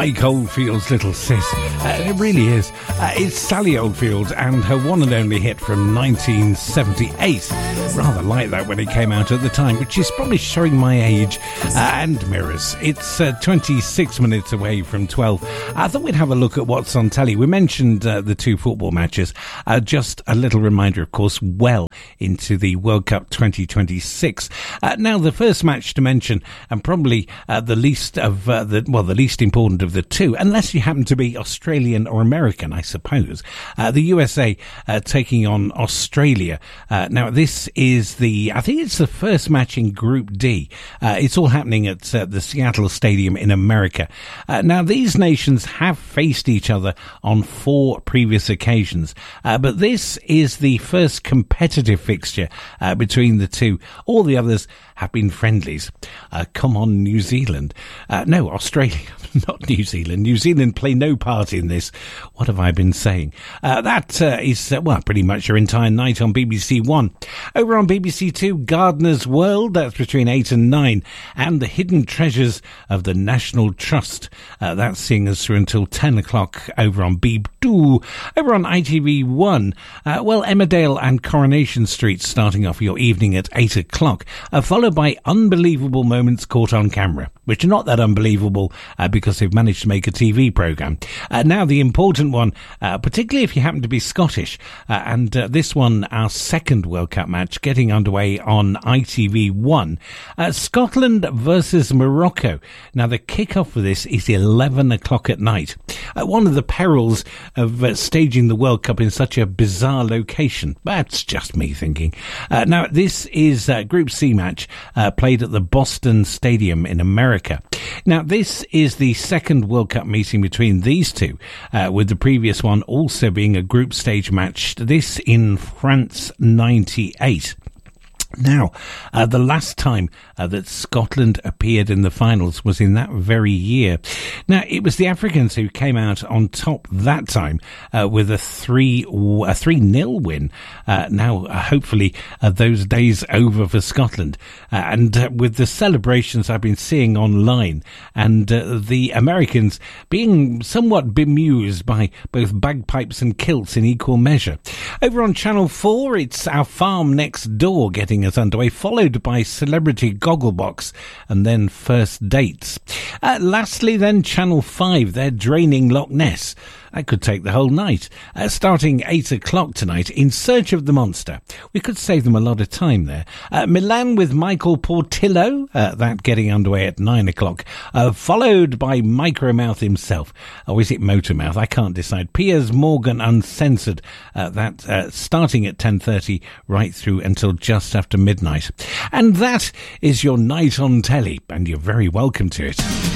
like Oldfield's Little Sis. It really is. It's Sally Oldfield and her one and only hit from 1978. Rather like that when it came out at the time, which is probably showing my age and mirrors. It's 26 minutes away from 12. I thought we'd have a look at what's on telly. We mentioned the two football matches. Just a little reminder, of course, well into the World Cup 2026. Now, the first match to mention, and probably the least important of the two, unless you happen to be Australian or American, I suppose. The USA taking on Australia. Now, this is I think it's the first match in Group D. It's all happening at the Seattle Stadium in America. Now, these nations have faced each other on 4 previous occasions, but this is the first competitive fixture between the two. All the others have been friendlies. Come on, New Zealand. No, Australia, not New Zealand. New Zealand play no part in this. What have I been saying? That is pretty much your entire night on BBC One. Over on BBC Two, Gardener's World, that's between 8 and 9, and The Hidden Treasures of the National Trust. That's seeing us through until 10 o'clock over on Beeb 2. Over on ITV1, Emmerdale and Coronation Street starting off your evening at 8 o'clock, followed by Unbelievable Moments Caught on Camera, which are not that unbelievable because they've managed to make a TV programme. Now, the important one, particularly if you happen to be Scottish, and this one, our second World Cup match, getting underway on ITV1. Scotland versus Morocco. Now, the kick-off for this is 11 o'clock at night. One of the perils of staging the World Cup in such a bizarre location. That's just me thinking. Now, this is a Group C match played at the Boston Stadium in America. Now, this is the second World Cup meeting between these two, with the previous one also being a group stage match, this in France 98. Now, the last time that Scotland appeared in the finals was in that very year. Now, it was the Africans who came out on top that time with a 3-0 win. Now, hopefully, those days over for Scotland. And with the celebrations I've been seeing online, and the Americans being somewhat bemused by both bagpipes and kilts in equal measure. Over on Channel 4, it's Our Farm Next Door getting us underway, followed by Celebrity Gogglebox and then First Dates. Lastly then, Channel 5, they're draining Loch Ness. That could take the whole night. Starting 8 o'clock tonight, In Search of the Monster. We could save them a lot of time there. Milan with Michael Portillo, that getting underway at 9 o'clock. Followed by Micromouth himself. Or is it Motormouth? I can't decide. Piers Morgan Uncensored. That starting at 10:30 right through until just after midnight. And that is your night on telly, and you're very welcome to it.